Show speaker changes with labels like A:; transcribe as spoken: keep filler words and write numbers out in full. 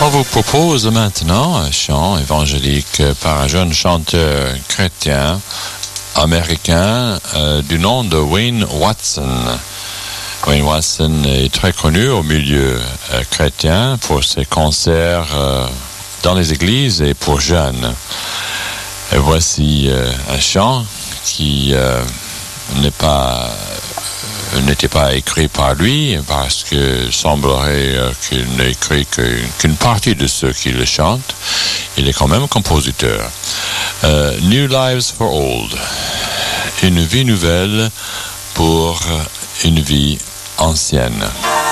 A: On vous propose maintenant un chant évangélique par un jeune chanteur chrétien américain euh, du nom de Wayne Watson. Wayne Watson est très connu au milieu euh, chrétien pour ses concerts euh, dans les églises et pour jeunes. Et voici euh, un chant qui euh, n'est pas n'était pas écrit par lui, parce que semblerait euh, qu'il n'a écrit qu'une, qu'une partie de ceux qui le chantent. Il est quand même compositeur. Euh, New Lives for Old. Une vie nouvelle pour une vie ancienne.